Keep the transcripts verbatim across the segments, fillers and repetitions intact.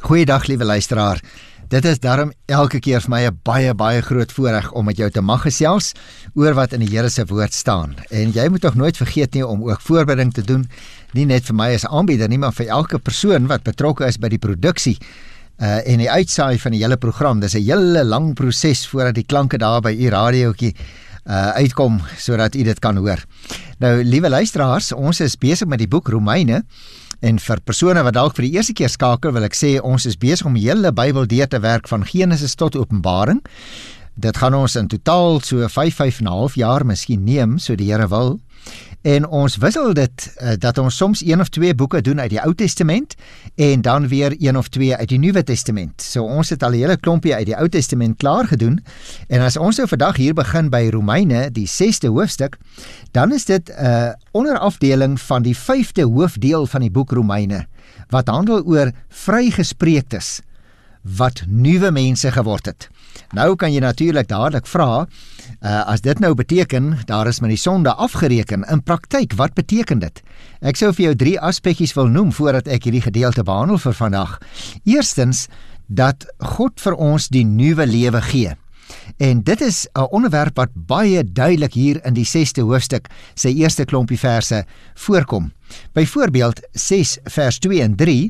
Goeiedag, liewe luisteraar. Dit is daarom elke keer vir my 'n baie, baie groot voorreg om met jou te mag gesels oor wat in die Here se woord staan. En jy moet ook nooit vergeet nie om ook voorbereiding te doen, nie net vir my as aanbieder nie, maar vir elke persoon wat betrokke is by die produksie uh, en die uitsaai van die hele program. Dis 'n hele lang proses voordat die klanke daar by u radiootjie uh, uitkom, sodat u dit kan hoor. Nou, liewe luisteraars, ons is besig met die boek Romeine. En vir persone wat dalk vir die eerste keer skakel, wil ek sê, ons is besig om die hele Bybel deur te werk van Genesis tot Openbaring. Dit gaan ons in totaal so vyf, vyf en 'n half jaar miskien neem, so die Here wil. En ons wissel dit, uh, dat ons soms een of twee boeke doen uit die Ou Testament, en dan weer een of twee uit die Nuwe Testament. So ons het al 'n hele klompie uit die Ou Testament klaar gedoen, en as ons nou vandag hier begin by Romeine, die sesde hoofstuk, dan is dit 'n uh, onderafdeling van die vyfde hoofdeel van die boek Romeine, wat handel oor vrygespreektes, wat nuwe mense geword het. Nou kan jy natuurlik dadelik vra, uh, as dit nou beteken, daar is met die sonde afgereken, in praktyk, wat beteken dit? Ek sou vir jou drie aspekties wil noem, voordat ek hierdie gedeelte behandel vir vandag. Eerstens, dat God vir ons die nuwe lewe gee. En dit is 'n onderwerp wat baie duidelik hier in die sesde hoofstuk, sy eerste klompie verse, voorkom. Byvoorbeeld, ses vers twee en drie,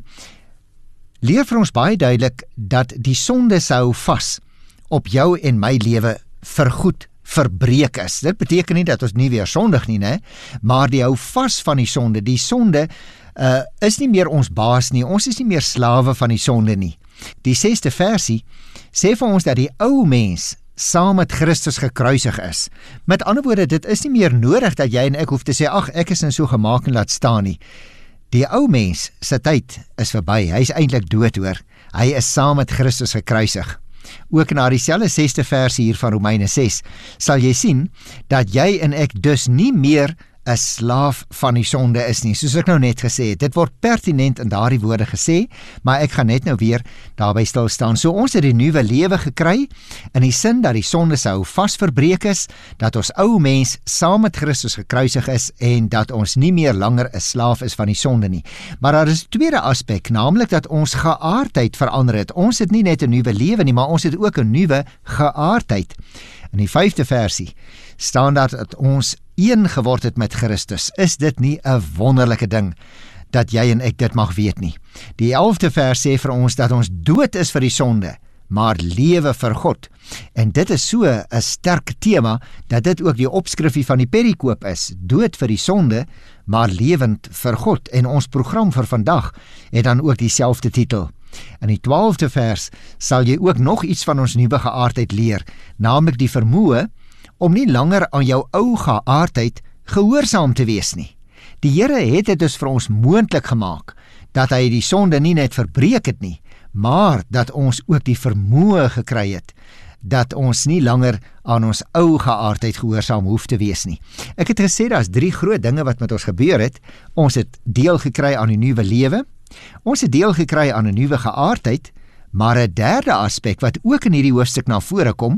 leer vir ons baie duidelik, dat die sonde sou vas op jou en my lewe vergoed verbreek is. Dit beteken nie dat ons nie weer sondig nie, ne? Maar die hou vas van die sonde. Die sonde uh, is nie meer ons baas nie, ons is nie meer slawe van die sonde nie. Die sesde versie sê vir ons dat die ou mens saam met Christus gekruisig is. Met ander woorde, dit is nie meer nodig dat jy en ek hoef te sê, ag, ek is in so gemaak en laat staan nie. Die ou mens se tyd is verby, hy is eintlik dood hoor, hy is saam met Christus gekruisig. Ook na dieselfde sesde versie hier van Romeine ses, sal jy sien, dat jy en ek dus nie meer 'n slaaf van die sonde is nie, soos ek nou net gesê het. Dit word pertinent in daardie woorde gesê, maar ek gaan net nou weer daarby stil staan. So ons het die nuwe lewe gekry, in die sin dat die sonde sou vas verbreek is, dat ons ou mens saam met Christus gekruisig is, en dat ons nie meer langer 'n slaaf is van die sonde nie. Maar daar is 'n tweede aspek, naamlik dat ons geaardheid verander het. Ons het nie net 'n nuwe lewe nie, maar ons het ook 'n nuwe geaardheid. In die vyfde versie staan dat ons een geword het met Christus. Is dit nie 'n wonderlike ding, dat jy en ek dit mag weet nie? Die elfde vers sê vir ons dat ons dood is vir die sonde, maar lewe vir God. En dit is so 'n sterk tema, dat dit ook die opskrifie van die perikoop is, dood vir die sonde, maar lewend vir God. En ons program vir vandag het dan ook dieselfde titel. In die twaalfde vers sal jy ook nog iets van ons nuwe geaardheid leer, naamlik die vermoë om nie langer aan jou ou geaardheid gehoorsaam te wees nie. Die Here het dit dus vir ons moontlik gemaak, dat hy die sonde nie net verbreek het nie, maar dat ons ook die vermoë gekry het, dat ons nie langer aan ons ou geaardheid gehoorsaam hoef te wees nie. Ek het gesê, daar is drie groot dinge wat met ons gebeur het. Ons het deel gekry aan die nuwe lewe, ons het deel gekry aan 'n nuwe geaardheid, maar 'n derde aspek wat ook in hierdie hoofstuk na vore kom,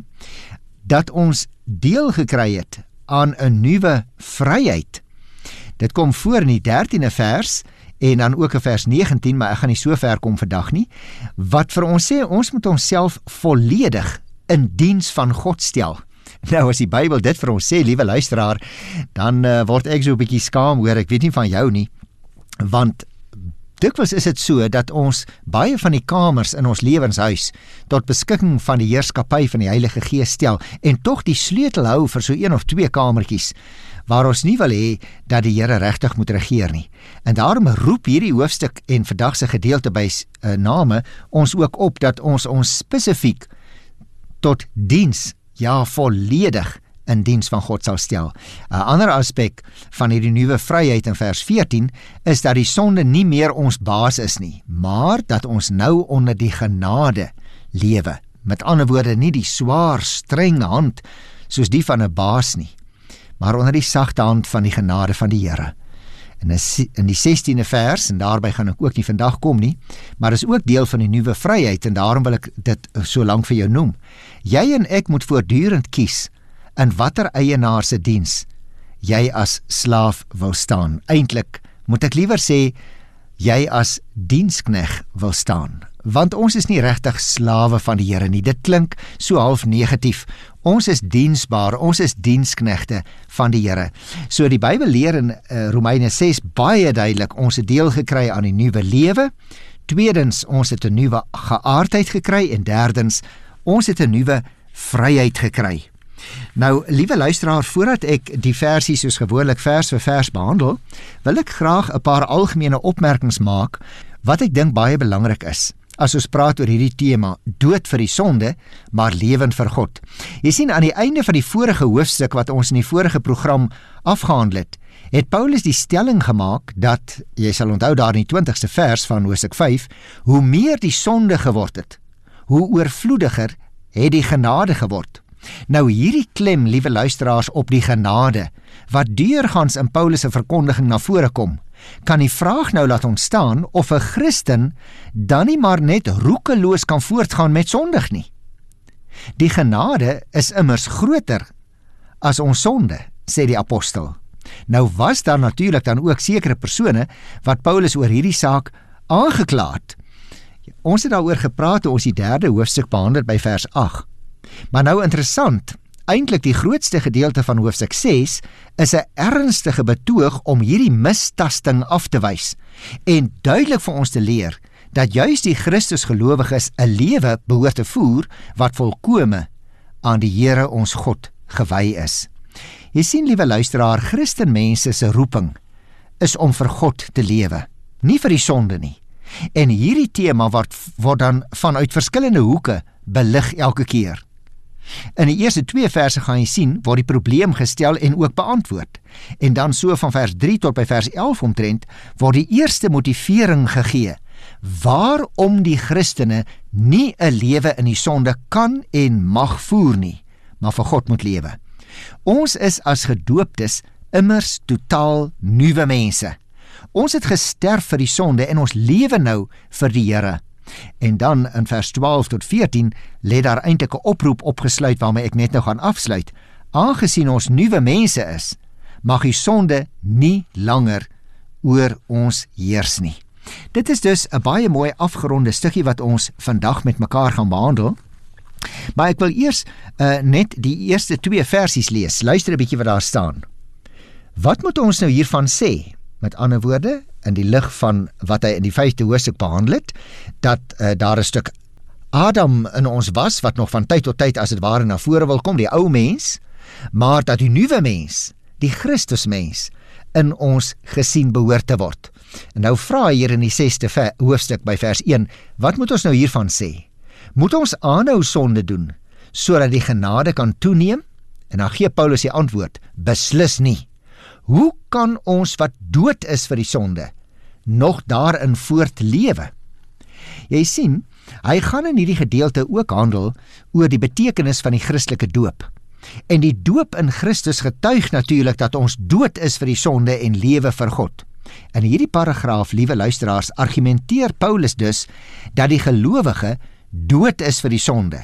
dat ons deel gekry het aan 'n nuwe vryheid. Dit kom voor in die dertiende vers, en dan ook in vers negentien, maar ek gaan nie so ver kom vandag nie, wat vir ons sê, ons moet onsself volledig in diens van God stel. Nou, as die Bybel dit vir ons sê, liewe luisteraar, dan uh, word ek so 'n bietjie skaam hoor, ek weet nie van jou nie, want dikwels is dit so, dat ons baie van die kamers in ons lewenshuis tot beskikking van die heerskappy van die Heilige Gees stel, en tog die sleutel hou vir so een of twee kamertjies, waar ons nie wil hê dat die Here regtig moet regeer nie. En daarom roep hierdie hoofstuk en vandag se gedeelte by uh, name ons ook op, dat ons ons spesifiek tot diens, ja volledig, in diens van God sal stel. 'n Ander aspek van hierdie nuwe vryheid in vers veertien is dat die sonde nie meer ons baas is nie, maar dat ons nou onder die genade lewe. Met ander woorde, nie die swaar, streng hand soos die van 'n baas nie, maar onder die sagte hand van die genade van die Here. In die sestiende vers, en daarby gaan ek ook nie vandag kom nie, maar is ook deel van die nuwe vryheid, en daarom wil ek dit so lank vir jou noem. Jy en ek moet voortdurend kies in watter eienaar se diens jy as slaaf wil staan. Eintlik moet ek liewer sê, jy as dienskneg wil staan. want ons is nie regtig slawe van die Here nie. Dit klink so half negatief. Ons is diensbaar, ons is diensknegte van die Here. So die Bybel leer in uh, Romeine ses baie duidelik, ons het deel gekry aan die nuwe lewe. Tweedens, ons het 'n nuwe geaardheid gekry, en derdens, ons het 'n nuwe vryheid gekry. Nou, liewe luisteraar, voordat ek die versie soos gewoonlik vers vir vers behandel, wil ek graag 'n paar algemene opmerkings maak, wat ek dink baie belangrik is, as ons praat oor hierdie tema, dood vir die sonde, maar lewend vir God. Jy sien, aan die einde van die vorige hoofstuk, wat ons in die vorige program afgehandel het, het Paulus die stelling gemaak, dat, jy sal onthou daar in die twintigste vers van hoofstuk vyf, hoe meer die sonde geword het, hoe oorvloediger het die genade geword. Nou hierdie klem, liewe luisteraars, op die genade, wat deurgaans in Paulus' se verkondiging na vore kom, kan die vraag nou laat ontstaan, of 'n Christen dan nie maar net roekeloos kan voortgaan met sondig nie. Die genade is immers groter as ons sonde, sê die apostel. Nou was daar natuurlik dan ook sekere persone, wat Paulus oor hierdie saak aangekla het. Ons het daaroor gepraat, toe ons die derde hoofstuk behandel by vers agt. Maar nou interessant, eintlik die grootste gedeelte van hoofstuk ses is 'n ernstige betoog om hierdie mistasting af te wys en duidelik vir ons te leer dat juis die Christusgelowiges 'n lewe behoort te voer wat volkome aan die Here ons God gewy is. Jy sien, liewe luisteraar, Christenmense se roeping is om vir God te lewe, nie vir die sonde nie. En hierdie tema word, word dan vanuit verskillende hoeke belig elke keer. In die eerste twee verse gaan jy sien, word die probleem gestel en ook beantwoord. En dan so van vers drie tot by vers elf omtrent, word die eerste motivering gegee, waarom die Christene nie 'n lewe in die sonde kan en mag voer nie, maar vir God moet lewe. Ons is as gedooptes immers totaal nuwe mense. Ons het gesterf vir die sonde en ons lewe nou vir die Here. En dan in vers twaalf tot veertien lê daar eintlik 'n oproep opgesluit waarmee ek net nou gaan afsluit. Aangesien ons nuwe mense is, mag die sonde nie langer oor ons heers nie. Dit is dus 'n baie mooi afgeronde stukkie wat ons vandag met mekaar gaan behandel. Maar ek wil eers uh, net die eerste twee versies lees. Luister 'n bietjie wat daar staan. Wat moet ons nou hiervan sê? Met ander woorde, in die lig van wat hy in die vyfde hoofstuk behandel het, dat uh, daar 'n stuk Adam in ons was, wat nog van tyd tot tyd as dit ware na vore wil kom, die ou mens, maar dat die nuwe mens, die Christusmens, in ons gesien behoort te word. En nou vra hy hier in die sesde hoofstuk by vers een, wat moet ons nou hiervan sê? Moet ons aanhou sonde doen, sodat die genade kan toeneem? En dan gee Paulus die antwoord, beslis nie. Hoe kan ons wat dood is vir die sonde, nog daarin voortlewe? Jy sien, hy gaan in hierdie gedeelte ook handel oor die betekenis van die Christelike doop. En die doop in Christus getuig natuurlik dat ons dood is vir die sonde en lewe vir God. In hierdie paragraaf, liewe luisteraars, argumenteer Paulus dus dat die gelowige dood is vir die sonde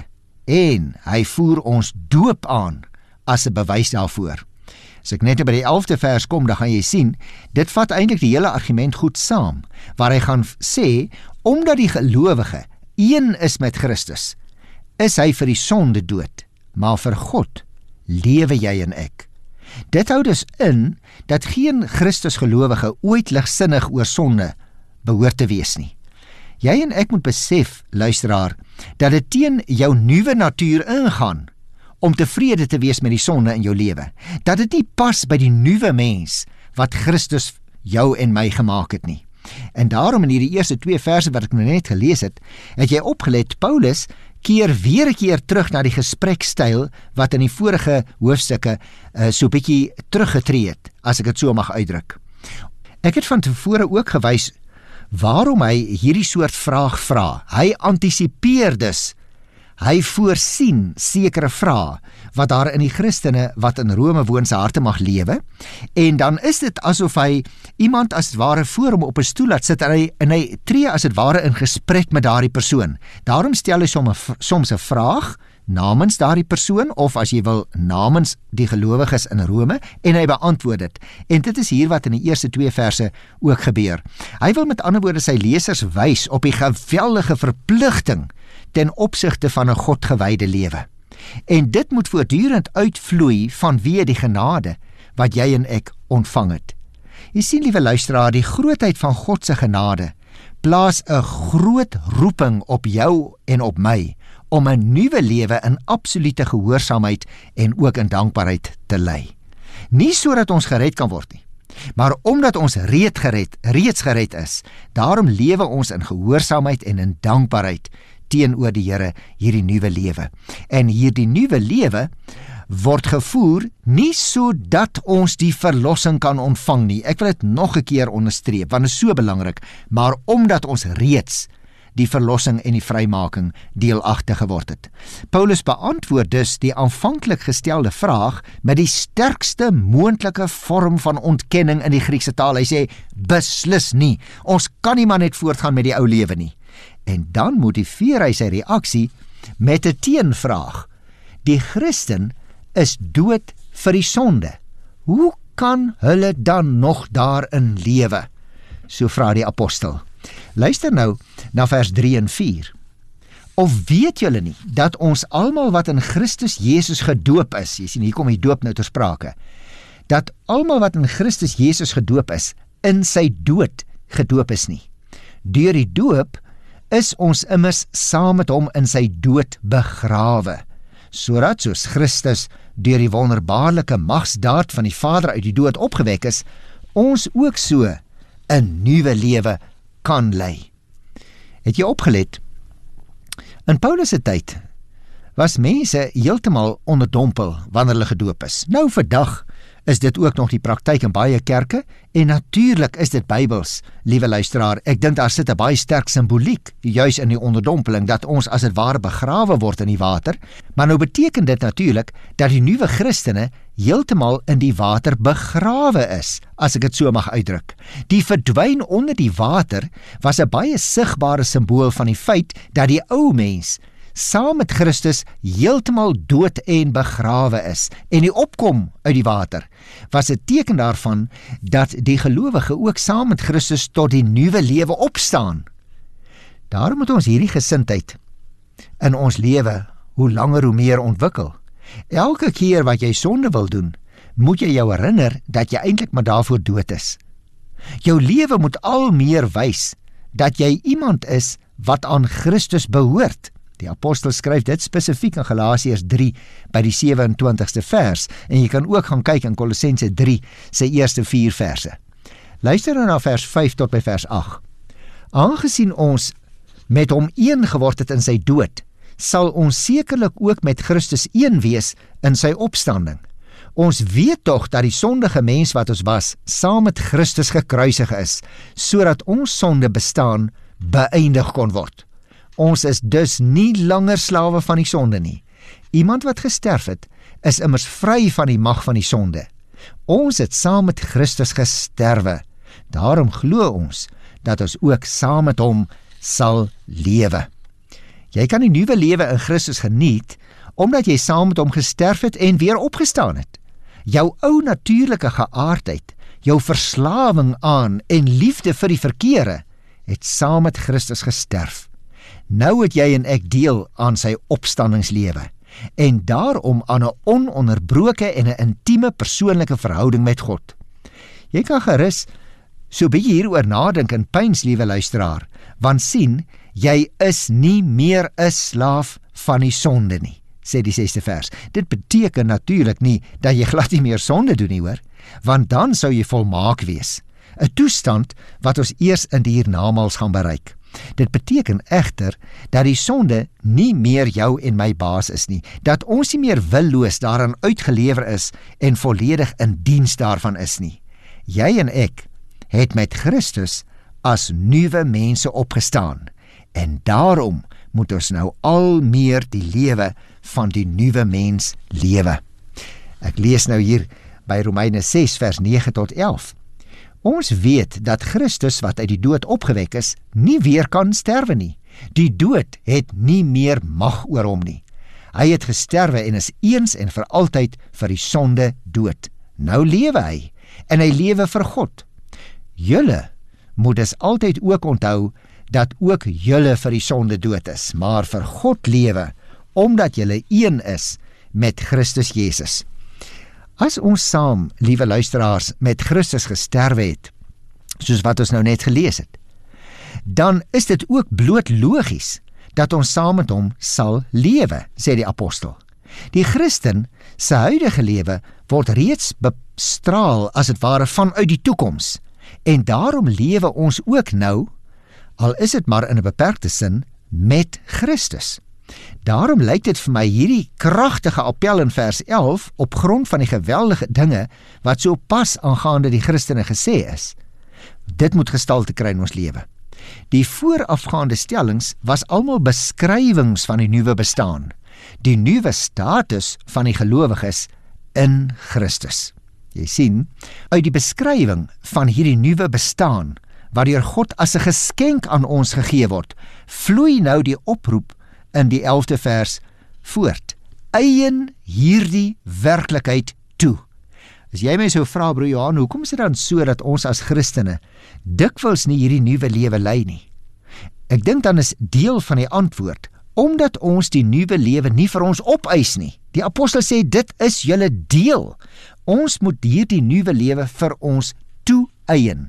en hy voer ons doop aan as 'n bewys daarvoor. As ek net by die elfde vers kom, dan gaan jy sien, dit vat eintlik die hele argument goed saam, waar hy gaan sê, omdat die gelowige een is met Christus, is hy vir die sonde dood, maar vir God lewe jy en ek. Dit hou dus in, dat geen Christusgelowige ooit ligsinnig oor sonde behoort te wees nie. Jy en ek moet besef, luisteraar, dat dit teen jou nuwe natuur ingaan, om tevrede te wees met die sonde in jou lewe, dat dit nie pas by die nuwe mens, wat Christus jou en my gemaak het nie. En daarom in hierdie eerste twee verse wat ek nou net gelees het, het jy opgelet, Paulus keer weer 'n keer terug na die gesprekstyl, wat in die vorige hoofstukke uh, so bietjie teruggetree het, as ek dit so mag uitdruk. Ek het van tevore ook gewys, waarom hy hierdie soort vraag vra. Hy antisipeer dus, hy voorsien sekere vrae, wat daar in die Christene, wat in Rome woon, se harte mag lewe, en dan is dit asof hy iemand as het ware voor hom op 'n stoel laat sit, en hy, en hy tree as het ware in gesprek met daardie persoon. Daarom stel hy soms 'n vraag, namens daardie persoon, of as jy wil, namens die gelowiges in Rome, en hy beantwoord dit. En dit is hier wat in die eerste twee verse ook gebeur. Hy wil met ander woorde sy lesers wys op die geweldige verpligting ten opsigte van 'n godgewyde lewe. En dit moet voortdurend uitvloei vanweë die genade wat jy en ek ontvang het. Jy sien, liewe luisteraar, die grootheid van God se genade plaas 'n groot roeping op jou en op my om 'n nuwe lewe in absolute gehoorsaamheid en ook in dankbaarheid te lei. Nie sodat ons gered kan word nie, maar omdat ons reeds gered, reeds gered is, daarom lewe ons in gehoorsaamheid en in dankbaarheid teenoor die Here hierdie nuwe lewe. En hierdie nuwe lewe word gevoer nie sodat ons die verlossing kan ontvang nie. Ek wil dit nog 'n keer onderstreep, want dit is so belangrik, maar omdat ons reeds die verlossing en die vrymaking deelagtig geword het. Paulus beantwoord dus die aanvanklik gestelde vraag met die sterkste moontlike vorm van ontkenning in die Griekse taal. Hy sê, beslis nie, ons kan nie maar net voortgaan met die ou lewe nie. En dan motiveer hy sy reaksie met 'n teenvraag. Die Christen is dood vir die sonde. Hoe kan hulle dan nog daarin lewe? So vra die apostel. Luister nou na vers drie en vier. Of weet julle nie, dat ons almal wat in Christus Jesus gedoop is, jy sien, hier kom die doop nou ter sprake, dat almal wat in Christus Jesus gedoop is, in sy dood gedoop is nie. Deur die doop is ons immers saam met hom in sy dood begrawe, sodat soos Christus deur die wonderbaarlike magsdaad van die Vader uit die dood opgewek is, ons ook so 'n nuwe lewe kan lei. Het jy opgelet? In Paulus se tyd was mense heeltemal onderdompel wanneer hulle gedoop is. Nou vandag is dit ook nog die praktyk in baie kerke, en natuurlik is dit Bybels, liewe luisteraar. Ek dink daar sit 'n baie sterk simboliek, juis in die onderdompeling, dat ons as dit ware begrawe word in die water, maar nou beteken dit natuurlik dat die nuwe Christene heeltemal in die water begrawe is, as ek dit so mag uitdruk. Die verdwyn onder die water was 'n baie sigbare simbool van die feit dat die ou mens saam met Christus heeltemal dood en begrawe is, en die opkom uit die water was 'n teken daarvan dat die gelowige ook saam met Christus tot die nuwe lewe opstaan. Daarom moet ons hierdie gesindheid in ons lewe hoe langer hoe meer ontwikkel. Elke keer wat jy sonde wil doen, moet jy jou herinner dat jy eintlik maar daarvoor dood is. Jou lewe moet al meer wys dat jy iemand is wat aan Christus behoort. Die apostel skryf dit spesifiek in Galasiërs drie by die sewe-en-twintigste vers, en jy kan ook gaan kyk in Kolossense drie sy eerste vier verse. Luister nou na vers vyf tot by vers agt. Aangesien ons met hom een geword het in sy dood, sal ons sekerlik ook met Christus een wees in sy opstanding. Ons weet tog dat die sondige mens wat ons was, saam met Christus gekruisig is, sodat ons sonde bestaan beëindig kon word. Ons is dus nie langer slawe van die sonde nie. Iemand wat gesterf het, is immers vry van die mag van die sonde. Ons het saam met Christus gesterwe. Daarom glo ons dat ons ook saam met hom sal lewe. Jy kan die nuwe lewe in Christus geniet, omdat jy saam met hom gesterf het en weer opgestaan het. Jou ou natuurlike geaardheid, jou verslawing aan en liefde vir die verkeerde, het saam met Christus gesterf. Nou het jy en ek deel aan sy opstandingslewe, en daarom aan 'n ononderbroke en 'n intieme persoonlike verhouding met God. Jy kan gerus so bietjie hieroor nadink en pyns, liewe luisteraar, want sien, jy is nie meer 'n slaaf van die sonde nie, sê die sesde vers. Dit beteken natuurlik nie dat jy glad nie meer sonde doen nie, hoor, want dan sou jy volmaak wees, 'n toestand wat ons eers in die hiernamaals gaan bereik. Dit beteken egter dat die sonde nie meer jou en my baas is nie, dat ons nie meer willoos daaraan uitgelewer is en volledig in diens daarvan is nie. Jy en ek het met Christus as nuwe mense opgestaan, en daarom moet ons nou al meer die lewe van die nuwe mens lewe. Ek lees nou hier by Romeine ses vers nege tot elf. Ons weet dat Christus wat uit die dood opgewek is, nie weer kan sterwe nie. Die dood het nie meer mag oor hom nie. Hy het gesterwe en is eens en vir altyd vir die sonde dood. Nou lewe hy, en hy lewe vir God. Julle moet dus altyd ook onthou, dat ook julle vir die sonde dood is, maar vir God lewe, omdat julle een is met Christus Jesus. As ons saam, liewe luisteraars, met Christus gesterwe het, soos wat ons nou net gelees het, dan is dit ook bloot logies, dat ons saam met hom sal lewe, sê die apostel. Die Christen se huidige lewe word reeds bestraal as het ware vanuit die toekoms, en daarom lewe ons ook nou, al is dit maar in 'n beperkte sin, met Christus. Daarom lyk dit vir my hierdie kragtige appel in vers elf op grond van die geweldige dinge wat so pas aangaande die Christene gesê is. Dit moet gestalte kry in ons lewe. Die voorafgaande stellings was almal beskrywings van die nuwe bestaan, die nuwe status van die gelowiges in Christus. Jy sien, uit die beskrywing van hierdie nuwe bestaan, waardeur God as 'n geskenk aan ons gegee word, vloei nou die oproep in die elfde vers voort. Eien hierdie werklikheid toe. As jy my sou vra, broer Johan, hoekom is dit dan so dat ons as Christene dikwels nie hierdie nuwe lewe lei nie? Ek dink dan is deel van die antwoord, omdat ons die nuwe lewe nie vir ons opeis nie. Die apostel sê, dit is julle deel. Ons moet hierdie nuwe lewe vir ons toe-eien.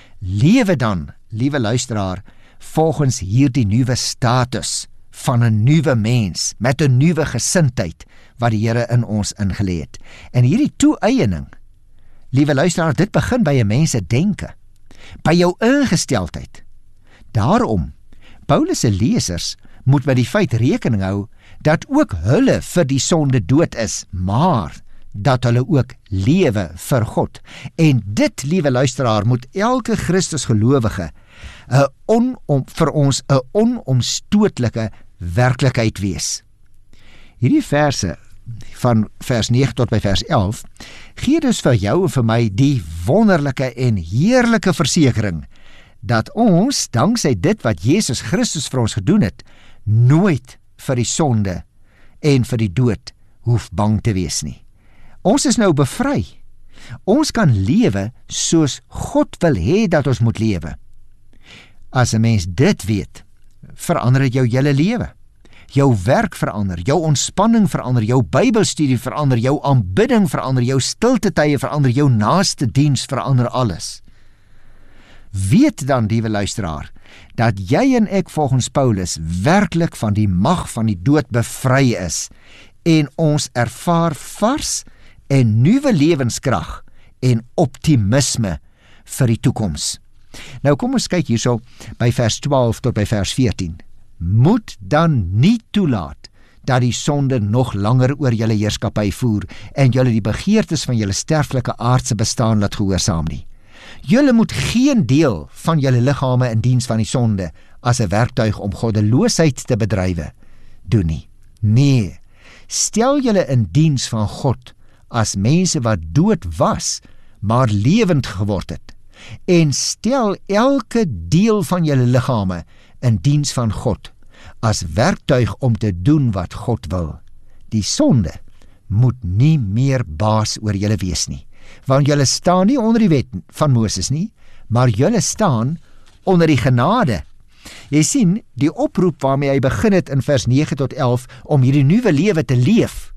Lewe dan, liewe luisteraar, volgens hierdie nuwe status van 'n nuwe mens, met 'n nuwe gesindheid, wat die Here in ons ingelê het. En hierdie toe-eiening, liewe luisteraar, dit begin by 'n mens se denke, by jou ingesteldheid. Daarom, Paulus se lesers moet met die feit rekening hou, dat ook hulle vir die sonde dood is, maar dat hulle ook lewe vir God. En dit, liewe luisteraar, moet elke Christus gelowige 'n onom, vir ons 'n onomstootlike werklikheid wees. Hierdie verse van vers nege tot by vers elf gee dus vir jou en vir my die wonderlike en heerlike versekering dat ons, danksy dit wat Jesus Christus vir ons gedoen het, nooit vir die sonde en vir die dood hoef bang te wees nie. Ons is nou bevry. Ons kan lewe soos God wil hê dat ons moet lewe. As 'n mens dit weet, verander dit jou hele lewe. Jou werk verander, jou ontspanning verander, jou Bybelstudie verander, jou aanbidding verander, jou stiltetye verander, jou naaste diens verander alles. Weet dan, liewe luisteraar, dat jy en ek volgens Paulus werklik van die mag van die dood bevry is en ons ervaar vars en nuwe lewenskrag en optimisme vir die toekoms. Nou kom ons kyk hierso by vers twaalf tot by vers veertien. Moet dan nie toelaat dat die sonde nog langer oor julle heerskappy voer en julle die begeertes van julle sterflike aardse bestaan laat gehoorsaam nie. Julle moet geen deel van julle liggame in diens van die sonde as 'n werktuig om goddeloosheid te bedrywe doen nie. Nee, stel julle in diens van God as mense wat dood was, maar lewend geword het, en stel elke deel van julle liggame in diens van God, as werktuig om te doen wat God wil. Die sonde moet nie meer baas oor julle wees nie, want julle staan nie onder die wet van Moses nie, maar julle staan onder die genade. Jy sien, die oproep waarmee hy begin het in vers nege tot elf, om hierdie nuwe lewe te leef,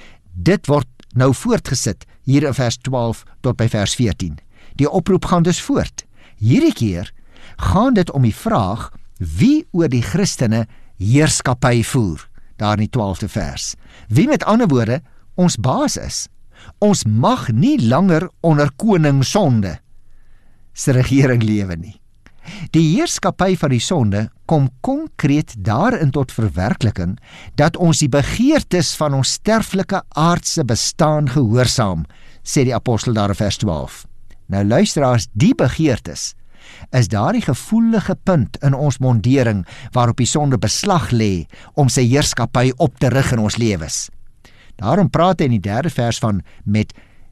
dit word nou voortgesit hier in vers twaalf tot by vers veertien. Die oproep gaan dus voort. Hierdie keer gaan dit om die vraag, wie oor die Christene heerskappy voer, daar in die twaalfde vers. Wie met ander woorde ons baas is. Ons mag nie langer onder koning sonde se regering lewe nie. Die heerskappy van die sonde kom konkreet daarin tot verwerkliking dat ons die begeertes van ons sterflike aardse bestaan gehoorsaam, sê die apostel daar in vers twaalf. Nou luisteraars, die begeertes is daardie gevoelige punt in ons mondering waarop die sonde beslag lê om sy heerskappy op te rig in ons lewens. Daarom praat hy in die derde vers van met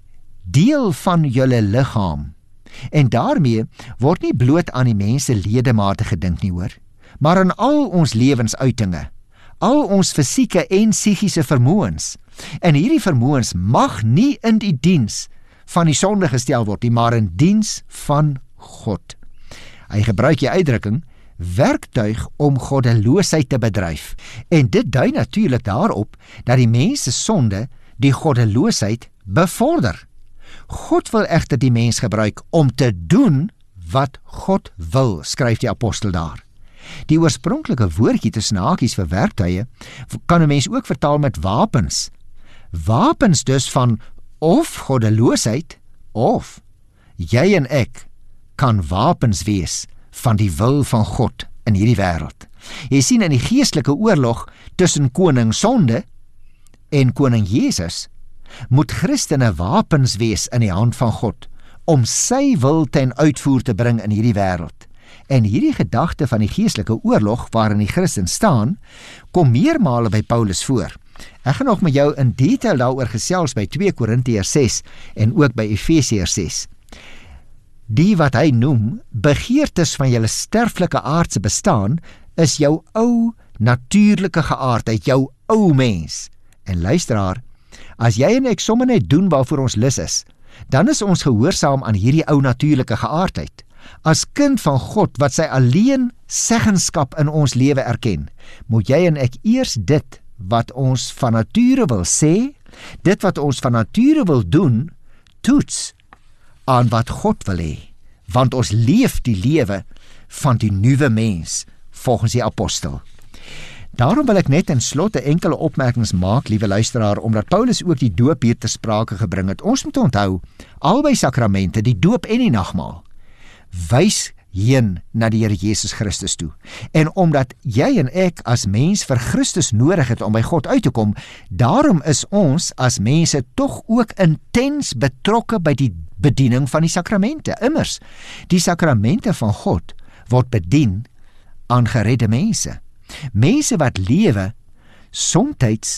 deel van julle liggaam. En daarmee word nie bloot aan die mense ledemate gedink nie hoor, maar aan al ons lewensuitinge, al ons fisieke en psigiese vermoëns. En hierdie vermoëns mag nie in die diens van die sonde gestel word nie, maar in diens van God. Hy gebruik die uitdrukking werktuig om goddeloosheid te bedryf. En dit dui natuurlik daarop dat die mens se sonde die goddeloosheid bevorder. God wil egter die mens gebruik om te doen wat God wil, skryf die apostel daar. Die oorspronklike woordjie tussen hakies vir werktuie kan 'n mens ook vertaal met wapens. Wapens dus van of goddeloosheid, of jy en ek kan wapens wees van die wil van God in hierdie wêreld. Jy sien, in die geestelike oorlog tussen koning sonde en koning Jesus, moet Christene wapens wees in die hand van God, om sy wil ten uitvoer te bring in hierdie wêreld. En hierdie gedagte van die geestelike oorlog waarin die Christen staan, kom meermale by Paulus voor. Ek gaan nog met jou in detail daaroor gesels by twee Korintiërs ses en ook by Efesiërs ses. Die wat hy noem, begeertes van julle sterflike aardse bestaan, is jou ou natuurlike geaardheid, jou ou mens. En luisteraar, as jy en ek sommer net doen waarvoor ons lus is, dan is ons gehoorsaam aan hierdie ou natuurlike geaardheid. As kind van God wat sy alleen seggenskap in ons lewe erken, moet jy en ek eers dit wat ons van nature wil sê, dit wat ons van nature wil doen, toets aan wat God wil hê, want ons leef die lewe van die nuwe mens, volgens die apostel. Daarom wil ek net in slotte enkele opmerkings maak, liewe luisteraar, omdat Paulus ook die doop hier ter sprake gebring het. Ons moet onthou, albei sakramente, die doop en die nagmaal, wys heen na die Here Jesus Christus toe. En omdat jy en ek as mens vir Christus nodig het om by God uit te kom, daarom is ons as mense tog ook intens betrokke by die bediening van die sakramente. Immers, die sakramente van God word bedien aan geredde mense. Mense wat lewe somtyds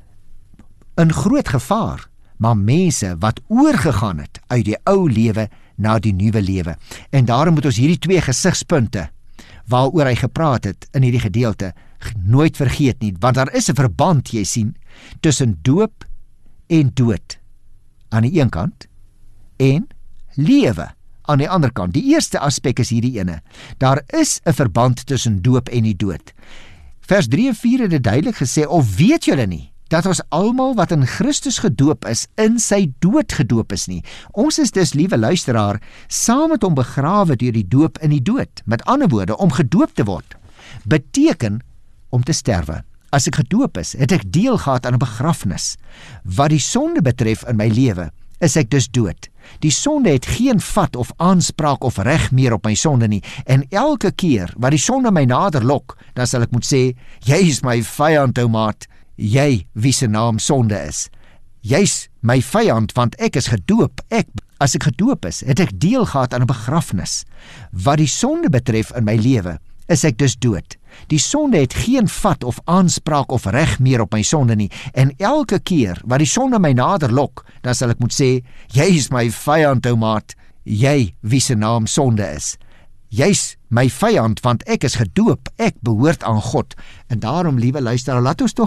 in groot gevaar, maar mense wat oorgegaan het uit die ou lewe na die nuwe lewe. En daarom moet ons hierdie twee gesigspunte waaroor hy gepraat het in hierdie gedeelte nooit vergeet nie, want daar is 'n verband, jy sien, tussen doop en dood aan die een kant en lewe aan die ander kant. Die eerste aspek is hierdie ene. Daar is 'n verband tussen doop en die dood. Vers drie en vier het dit duidelik gesê, of weet julle nie, dat ons almal wat in Christus gedoop is, in sy dood gedoop is nie. Ons is dus, liewe luisteraar, saam met hom begrawe deur die doop in die dood. Met ander woorde, om gedoop te word, beteken om te sterwe. As ek gedoop is, het ek deel gehad aan 'n begrafnis. Wat die sonde betref in my lewe, is ek dus dood. Die sonde het geen vat of aanspraak of reg meer op my sonde nie, en elke keer wat die sonde my nader lok, dan sal ek moet sê, jy is my vyand, ou maat, jy wie se naam sonde is. Jy's my vyand, want ek is gedoop. Ek, as ek gedoop is, het ek deel gehad aan 'n begrafnis. Wat die sonde betref in my lewe, is ek dus dood. Die sonde het geen vat of aanspraak of reg meer op my sonde nie, en elke keer wat die sonde my nader lok, dan sal ek moet sê, jy is my vyand, ou maat, jy wie se naam sonde is. Jy's my vyand, want ek is gedoop, ek behoort aan God. En daarom, liewe luisteraar, laat ons tog